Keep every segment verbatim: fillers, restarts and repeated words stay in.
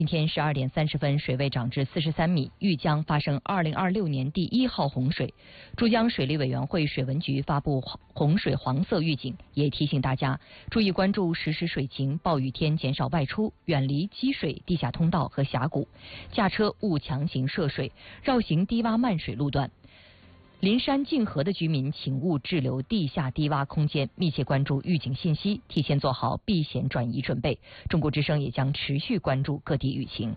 今天十二点三十分，水位涨至四十三米，豫江发生二零二六年第一号洪水。珠江水利委员会水文局发布洪水黄色预警，也提醒大家注意关注实时水情，暴雨天减少外出，远离积水、地下通道和峡谷，驾车勿强行涉水，绕行低洼漫水路段。临山近河的居民请勿滞留地下低洼空间，密切关注预警信息，提前做好避险转移准备。中国之声也将持续关注各地雨情。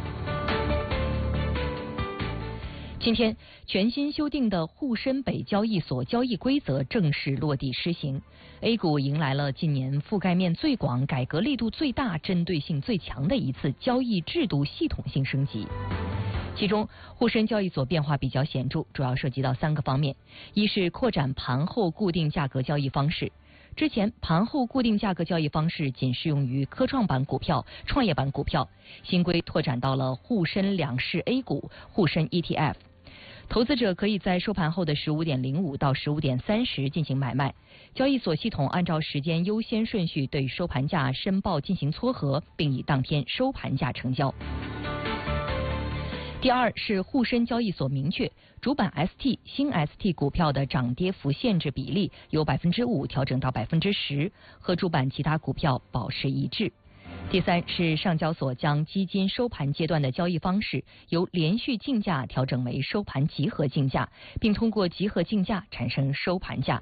今天，全新修订的沪深北交易所交易规则正式落地施行。A 股迎来了近年覆盖面最广、改革力度最大、针对性最强的一次交易制度系统性升级。其中，沪深交易所变化比较显著，主要涉及到三个方面：一是扩展盘后固定价格交易方式。之前，盘后固定价格交易方式仅适用于科创板股票、创业板股票，新规拓展到了沪深两市 A 股、沪深 E T F。投资者可以在收盘后的十五点零五到十五点三十进行买卖，交易所系统按照时间优先顺序对收盘价申报进行撮合，并以当天收盘价成交。第二是沪深交易所明确，主板 S T、新 S T 股票的涨跌幅限制比例由百分之五调整到百分之十，和主板其他股票保持一致。第三是上交所将基金收盘阶段的交易方式由连续竞价调整为收盘集合竞价，并通过集合竞价产生收盘价。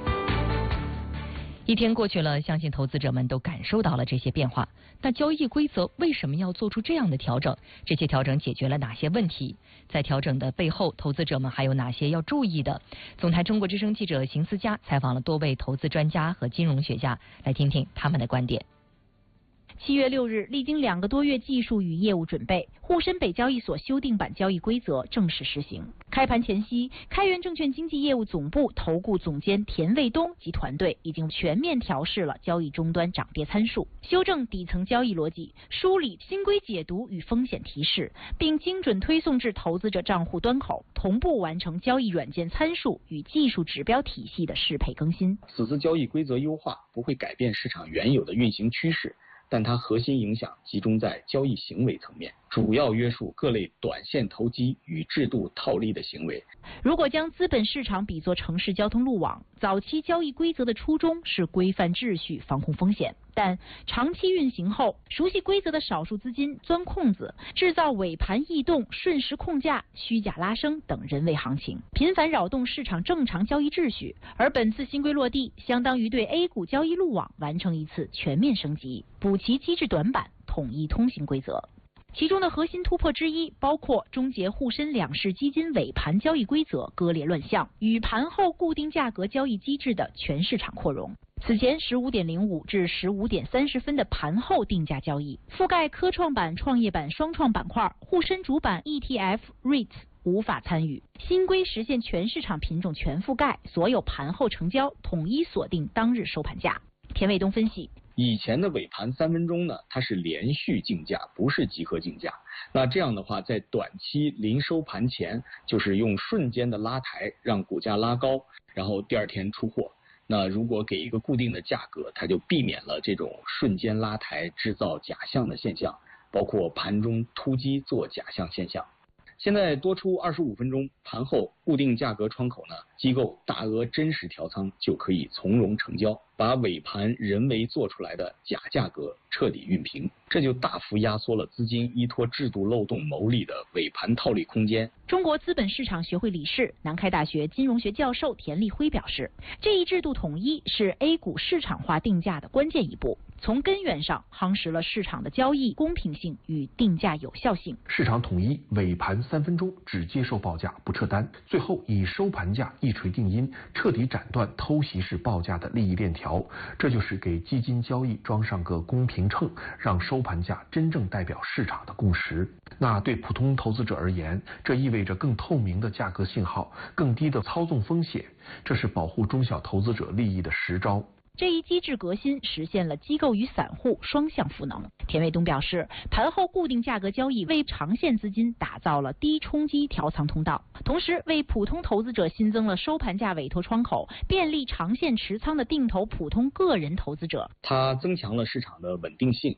一天过去了，相信投资者们都感受到了这些变化。那交易规则为什么要做出这样的调整？这些调整解决了哪些问题？在调整的背后，投资者们还有哪些要注意的？总台中国之声记者邢思佳采访了多位投资专家和金融学家，来听听他们的观点。 七月六日，历经两个多月技术与业务准备，沪深北交易所修订版交易规则正式实行。开盘前夕，开源证券经纪业务总部投顾总监田卫东及团队已经全面调试了交易终端涨跌参数，修正底层交易逻辑，梳理新规解读与风险提示，并精准推送至投资者账户端口，同步完成交易软件参数与技术指标体系的适配更新。 此次交易规则优化不会改变市场原有的运行趋势，但它核心影响集中在交易行为层面，主要约束各类短线投机与制度套利的行为。 如果将资本市场比作城市交通路网，早期交易规则的初衷是规范秩序、防控风险，但长期运行后，熟悉规则的少数资金钻空子，制造尾盘异动、瞬时控价、虚假拉升等人为行情，频繁扰动市场正常交易秩序。而本次新规落地，相当于对 A 股交易路网完成一次全面升级，补齐机制短板，统一通行规则。其中的核心突破之一，包括终结沪深两市基金尾盘交易规则割裂乱象与盘后固定价格交易机制的全市场扩容。此前十五点零五至十五点三十分的盘后定价交易，覆盖科创板、创业板双创板块，沪深主板 E T F、REITs 无法参与。新规实现全市场品种全覆盖，所有盘后成交统一锁定当日收盘价。田卫东分析， 以前的尾盘三分钟呢，它是连续竞价，不是集合竞价。那这样的话，在短期临收盘前，就是用瞬间的拉抬让股价拉高，然后第二天出货。那如果给一个固定的价格，它就避免了这种瞬间拉抬制造假象的现象，包括盘中突击做假象现象。现在多出二十五分钟，盘后固定价格窗口呢，机构大额真实调仓就可以从容成交，把尾盘人为做出来的假价格彻底熨平，这就大幅压缩了资金依托制度漏洞牟利的尾盘套利空间。 中国资本市场学会理事、南开大学金融学教授田立辉表示，这一制度统一是 A 股市场化定价的关键一步，从根源上夯实了市场的交易公平性与定价有效性。 市场统一，尾盘三分钟只接受报价不撤单，最后以收盘价一锤定音，彻底斩断偷袭式报价的利益链条。这就是给基金交易装上个公平秤，让收盘价真正代表市场的共识。那对普通投资者而言，这意味着更透明的价格信号，更低的操纵风险，这是保护中小投资者利益的实招。 这一机制革新实现了机构与散户双向赋能。田卫东表示，盘后固定价格交易为长线资金打造了低冲击调仓通道，同时为普通投资者新增了收盘价委托窗口，便利长线持仓的定投普通个人投资者。 它增强了市场的稳定性，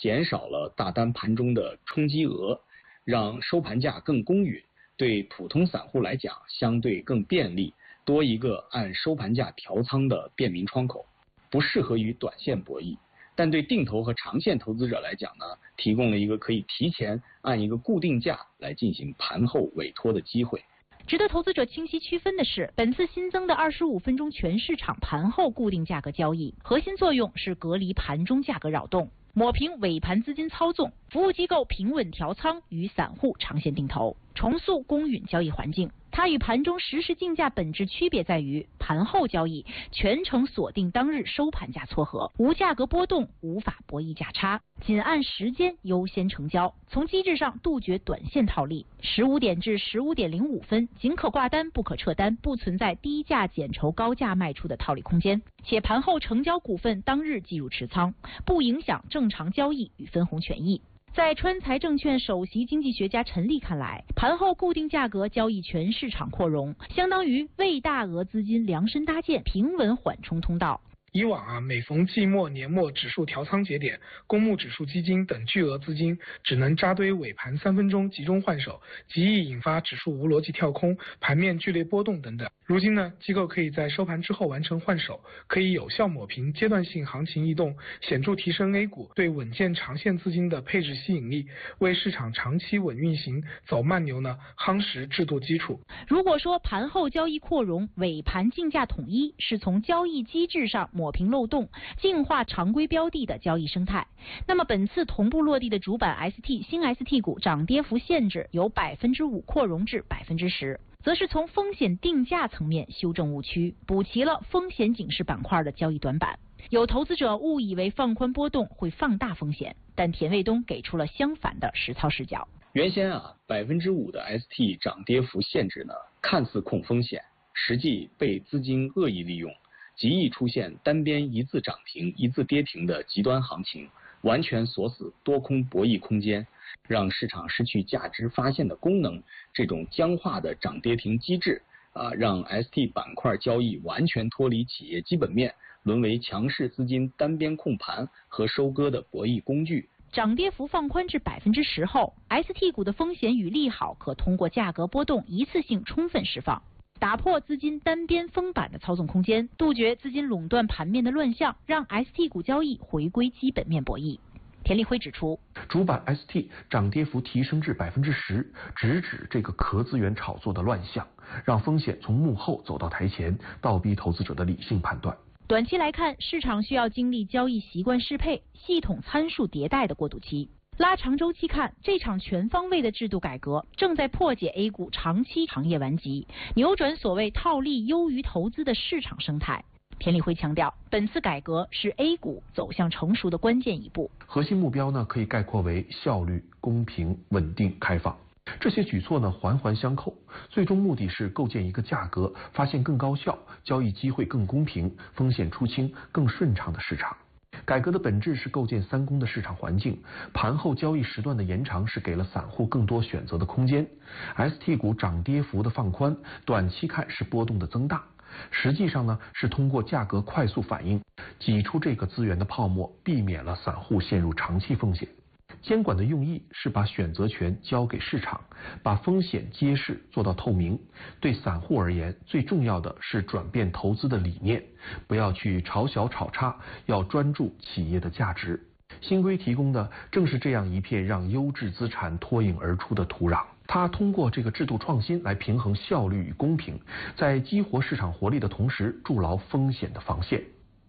减少了大单盘中的冲击额，让收盘价更公允，对普通散户来讲相对更便利，多一个按收盘价调仓的便民窗口，不适合于短线博弈。但对定投和长线投资者来讲呢，提供了一个可以提前按一个固定价来进行盘后委托的机会。 值得投资者清晰区分的是，本次新增的二十五分钟全市场盘后固定价格交易，核心作用是隔离盘中价格扰动，抹平尾盘资金操纵，服务机构平稳调仓与散户长线定投，重塑公允交易环境。它与盘中实时竞价本质区别在于，盘后交易全程锁定当日收盘价撮合，无价格波动，无法博弈价差，仅按时间优先成交。从机制上杜绝短线套利，十五点至十五点零五分仅可挂单不可撤单，不存在低价减筹高价卖出的套利空间，且盘后成交股份当日计入持仓，不影响正常交易与分红权益。在川财证券首席经济学家陈立看来，盘后固定价格交易全市场扩容，相当于为大额资金量身搭建平稳缓冲通道。 以往啊，每逢季末、年末指数调仓节点，公募指数基金等巨额资金只能扎堆尾盘三分钟集中换手，极易引发指数无逻辑跳空、盘面剧烈波动等等。如今呢，机构可以在收盘之后完成换手，可以有效抹平阶段性行情异动，显著提升 A 股对稳健长线资金的配置吸引力，为市场长期稳运行、走慢牛呢夯实制度基础。 如果说盘后交易扩容、尾盘竞价统一是从交易机制上抹平漏洞，净化常规标的的交易生态，那么本次同步落地的主板 S T 新 S T 股涨跌幅限制由百分之五扩容至百分之十，则是从风险定价层面修正误区，补齐了风险警示板块的交易短板。有投资者误以为放宽波动会放大风险，但田卫东给出了相反的实操视角。 原先啊，百分之五的 S T 涨跌幅限制呢，看似控风险，实际被资金恶意利用，极易出现单边一字涨停、一字跌停的极端行情，完全锁死多空博弈空间，让市场失去价值发现的功能。这种僵化的涨跌停机制啊，让 S T 板块交易完全脱离企业基本面，沦为强势资金单边控盘和收割的博弈工具。 涨跌幅放宽至百分之十后 ，S T 股的风险与利好可通过价格波动一次性充分释放，打破资金单边封板的操纵空间，杜绝资金垄断盘面的乱象，让 S T 股交易回归基本面博弈。田立辉指出， 主板 S T 涨跌幅提升至百分之十，直指这个壳资源炒作的乱象，让风险从幕后走到台前，倒逼投资者的理性判断。 短期来看，市场需要经历交易习惯适配、系统参数迭代的过渡期。拉长周期看，这场全方位的制度改革正在破解 A 股长期行业顽疾，扭转所谓套利优于投资的市场生态。田立辉强调，本次改革是 A 股走向成熟的关键一步。 核心目标呢，可以概括为效率、公平、稳定、开放。这些举措呢环环相扣，最终目的是构建一个价格发现更高效、交易机会更公平、风险出清更顺畅的市场。改革的本质是构建三公的市场环境，盘后交易时段的延长是给了散户更多选择的空间。S T 股涨跌幅的放宽，短期看是波动的增大，实际上呢是通过价格快速反应挤出这个资源的泡沫，避免了散户陷入长期风险。监管的用意是把选择权交给市场，把风险揭示做到透明。对散户而言，最重要的是转变投资的理念，不要去炒小炒差，要专注企业的价值。新规提供的正是这样一片让优质资产脱颖而出的土壤。它通过这个制度创新来平衡效率与公平，在激活市场活力的同时，筑牢风险的防线。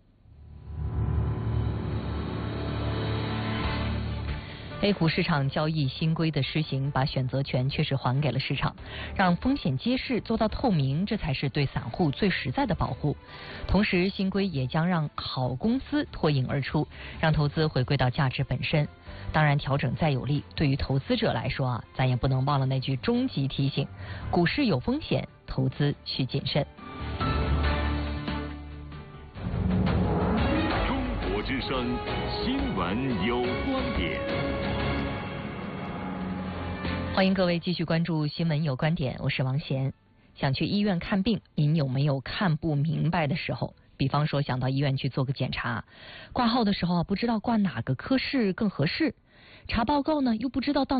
A 股市场交易新规的施行，把选择权确实还给了市场，让风险揭示做到透明，这才是对散户最实在的保护。同时，新规也将让好公司脱颖而出，让投资回归到价值本身。当然，调整再有利，对于投资者来说啊，咱也不能忘了那句终极提醒：股市有风险，投资需谨慎。 中国之声新闻有观点。 欢迎各位继续关注新闻有观点，我是王贤。想去医院看病，您有没有看不明白的时候？ 比方说想到医院去做个检查，挂号的时候啊不知道挂哪个科室更合适，查报告呢又不知道到